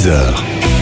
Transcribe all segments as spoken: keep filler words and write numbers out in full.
dix heures.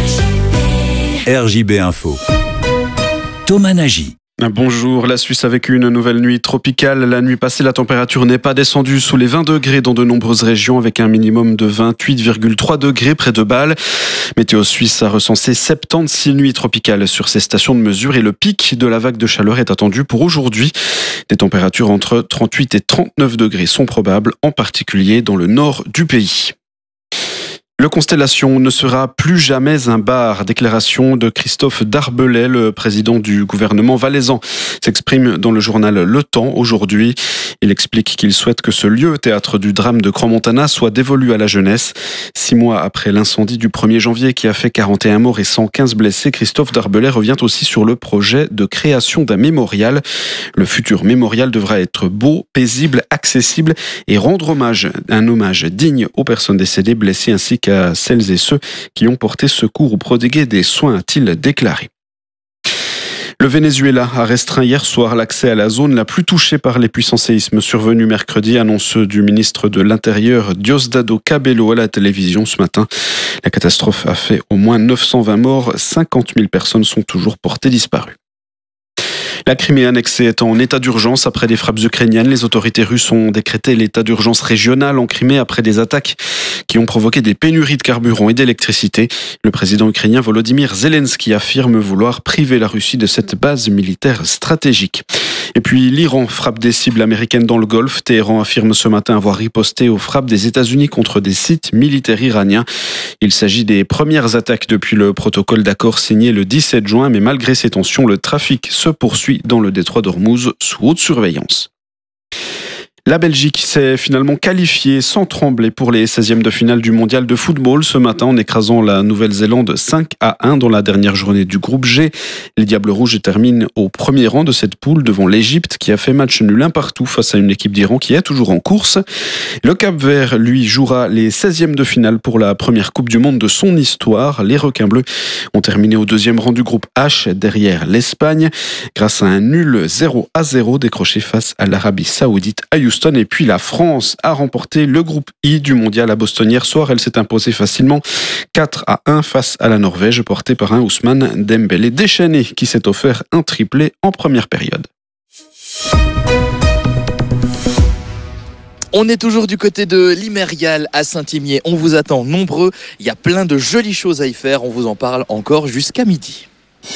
R J B Info. Thomas Nagy. Bonjour, la Suisse avec une nouvelle nuit tropicale. La nuit passée, la température n'est pas descendue sous les vingt degrés dans de nombreuses régions avec un minimum de vingt-huit virgule trois degrés près de Bâle. Météo Suisse a recensé soixante-seize nuits tropicales sur ces stations de mesure et le pic de la vague de chaleur est attendu pour aujourd'hui. Des températures entre trente-huit et trente-neuf degrés sont probables, en particulier dans le nord du pays. Le Constellation ne sera plus jamais un bar. Déclaration de Christophe Darbelay, le président du gouvernement valaisan, s'exprime dans le journal Le Temps aujourd'hui. Il explique qu'il souhaite que ce lieu, théâtre du drame de Crans-Montana, soit dévolu à la jeunesse. Six mois après l'incendie du premier janvier qui a fait quarante et un morts et cent quinze blessés, Christophe Darbelay revient aussi sur le projet de création d'un mémorial. Le futur mémorial devra être beau, paisible, accessible et rendre hommage, un hommage digne aux personnes décédées, blessées ainsi qu'à à celles et ceux qui ont porté secours ou prodigué des soins, a-t-il déclaré. Le Venezuela a restreint hier soir l'accès à la zone la plus touchée par les puissants séismes survenus mercredi, annonce du ministre de l'Intérieur Diosdado Cabello à la télévision ce matin. La catastrophe a fait au moins neuf cent vingt morts, cinquante mille personnes sont toujours portées disparues. La Crimée annexée est en état d'urgence après des frappes ukrainiennes. Les autorités russes ont décrété l'état d'urgence régional en Crimée après des attaques qui ont provoqué des pénuries de carburant et d'électricité. Le président ukrainien Volodymyr Zelensky affirme vouloir priver la Russie de cette base militaire stratégique. Et puis l'Iran frappe des cibles américaines dans le Golfe. Téhéran affirme ce matin avoir riposté aux frappes des États-Unis contre des sites militaires iraniens. Il s'agit des premières attaques depuis le protocole d'accord signé le dix-sept juin, mais malgré ces tensions, le trafic se poursuit dans le détroit d'Ormuz sous haute surveillance. La Belgique s'est finalement qualifiée sans trembler pour les seizièmes de finale du mondial de football ce matin en écrasant la Nouvelle-Zélande cinq à un dans la dernière journée du groupe G. Les Diables Rouges terminent au premier rang de cette poule devant l'Égypte qui a fait match nul un partout face à une équipe d'Iran qui est toujours en course. Le Cap-Vert, lui, jouera les seizièmes de finale pour la première Coupe du Monde de son histoire. Les Requins Bleus ont terminé au deuxième rang du groupe H derrière l'Espagne grâce à un nul zéro à zéro décroché face à l'Arabie Saoudite à Houston. Et puis la France a remporté le groupe I du mondial à Boston hier soir. Elle s'est imposée facilement quatre à un face à la Norvège, portée par un Ousmane Dembélé déchaîné qui s'est offert un triplé en première période. On est toujours du côté de l'Imérial à Saint-Imier. On vous attend nombreux. Il y a plein de jolies choses à y faire. On vous en parle encore jusqu'à midi.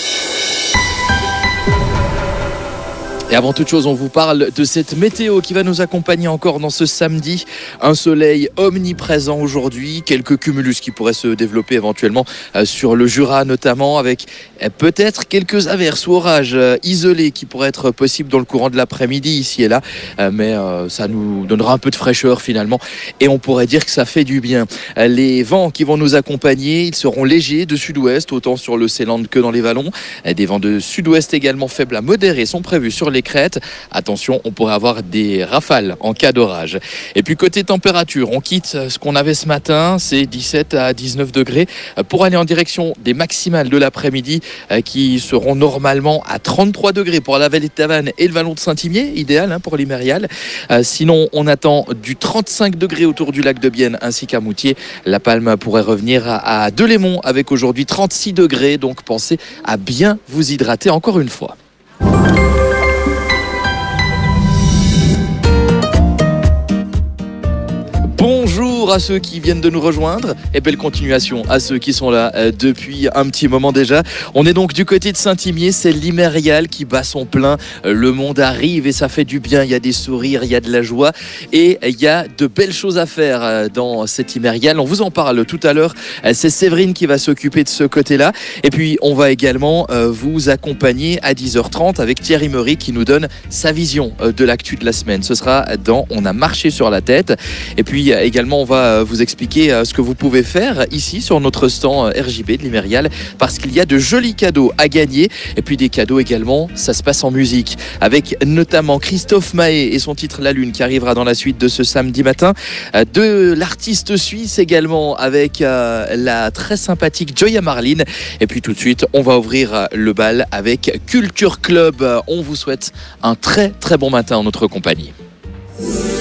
Et avant toute chose, on vous parle de cette météo qui va nous accompagner encore dans ce samedi. Un soleil omniprésent aujourd'hui, quelques cumulus qui pourraient se développer éventuellement sur le Jura notamment, avec peut-être quelques averses ou orages isolés qui pourraient être possibles dans le courant de l'après-midi ici et là. Mais ça nous donnera un peu de fraîcheur finalement et on pourrait dire que ça fait du bien. Les vents qui vont nous accompagner, ils seront légers de sud-ouest, autant sur le Ceylan que dans les vallons. Des vents de sud-ouest également faibles à modérés sont prévus sur les crêtes. Attention, on pourrait avoir des rafales en cas d'orage. Et puis côté température, on quitte ce qu'on avait ce matin, c'est dix-sept à dix-neuf degrés, pour aller en direction des maximales de l'après-midi qui seront normalement à trente-trois degrés pour la vallée de Tavannes et le vallon de Saint-Imier, idéal hein, pour l'Imérial. Sinon, on attend du trente-cinq degrés autour du lac de Bienne ainsi qu'à Moutier. La Palme pourrait revenir à Delémont avec aujourd'hui trente-six degrés, donc pensez à bien vous hydrater encore une fois. Bonjour à ceux qui viennent de nous rejoindre et belle continuation à ceux qui sont là euh, depuis un petit moment déjà. On est donc du côté de Saint-Imier, c'est l'Imérial qui bat son plein. Euh, le monde arrive et ça fait du bien. Il y a des sourires, il y a de la joie et il y a de belles choses à faire euh, dans cet Imérial. On vous en parle tout à l'heure. Euh, c'est Séverine qui va s'occuper de ce côté-là. Et puis on va également euh, vous accompagner à dix heures trente avec Thierry Meury qui nous donne sa vision euh, de l'actu de la semaine. Ce sera dans On a marché sur la tête. Et puis également on va vous expliquer ce que vous pouvez faire ici sur notre stand R J B de l'Imérial parce qu'il y a de jolis cadeaux à gagner et puis des cadeaux également, ça se passe en musique avec notamment Christophe Mahé et son titre La Lune qui arrivera dans la suite de ce samedi matin, de l'artiste suisse également avec la très sympathique Joya Marlin et puis tout de suite on va ouvrir le bal avec Culture Club. On vous souhaite un très très bon matin en notre compagnie.